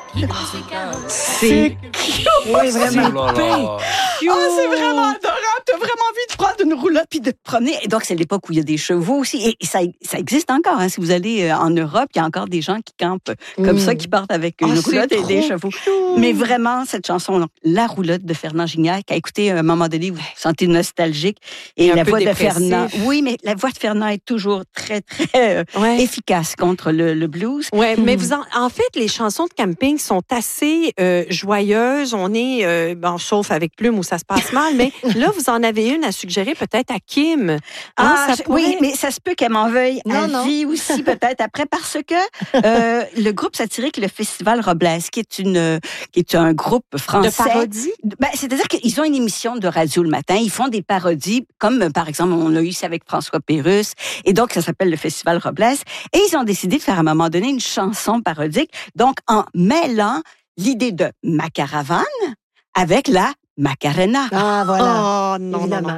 C'est cute! Oui, vraiment. Oh là là. C'est vraiment adorable. T'as vraiment envie de prendre une roulotte puis de te promener. Et donc, c'est l'époque où il y a des chevaux aussi. Et ça existe encore. Hein. Si vous allez en Europe, il y a encore des gens qui campent comme ça, qui partent avec une roulotte et des chevaux. Mais vraiment, cette chanson, donc, La roulotte de Fernand Gignac, à écouter à un moment donné, vous vous sentez nostalgique. Et la voix de Fernand. Oui, mais la voix de Fernand est toujours très, très efficace contre le blues. Oui, mais en fait, les chansons de camping sont assez joyeuses. On est, sauf avec Plume où ça se passe mal, mais là, vous en avez une à suggérer peut-être à Kim. Oui, mais ça se peut qu'elle m'en veuille à vie aussi, peut-être après, parce que le groupe satirique, le Festival Robles, qui est un groupe français. De parodie? C'est-à-dire qu'ils ont une émission de radio le matin. Ils font des parodies, comme par exemple, on l'a eu ici avec François Pérusse. Et donc, ça s'appelle le Festival Robles. Et ils ont décidé de faire à un moment donné une chanson parodique. Donc, en mêlant l'idée de Ma Caravane avec la Macarena. Ah, voilà. Oh, non, évidemment.